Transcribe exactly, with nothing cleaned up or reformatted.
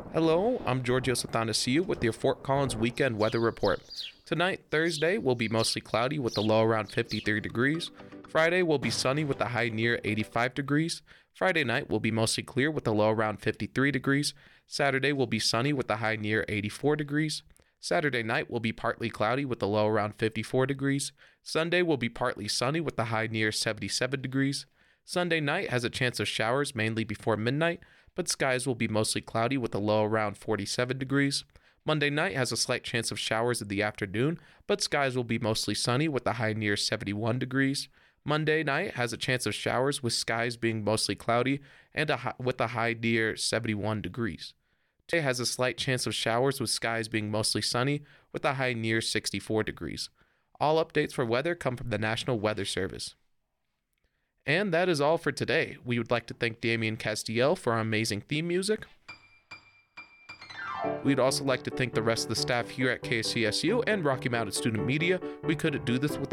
Hello, I'm Giorgio Sathanasiou with your Fort Collins weekend weather report. Tonight, Thursday, will be mostly cloudy with a low around fifty-three degrees. Friday will be sunny with a high near eighty-five degrees. Friday night will be mostly clear with a low around fifty-three degrees. Saturday will be sunny with a high near eighty-four degrees. Saturday night will be partly cloudy with a low around fifty-four degrees. Sunday will be partly sunny with a high near seventy-seven degrees. Sunday night has a chance of showers mainly before midnight, but skies will be mostly cloudy with a low around forty-seven degrees. Monday night has a slight chance of showers in the afternoon, but skies will be mostly sunny with a high near seventy-one degrees. Monday night has a chance of showers with skies being mostly cloudy and a high, with a high near seventy-one degrees. Tuesday has a slight chance of showers with skies being mostly sunny with a high near sixty-four degrees. All updates for weather come from the National Weather Service. And that is all for today. We would like to thank Damian Castiel for our amazing theme music. We'd also like to thank the rest of the staff here at K C S U and Rocky Mountain Student Media. We couldn't do this without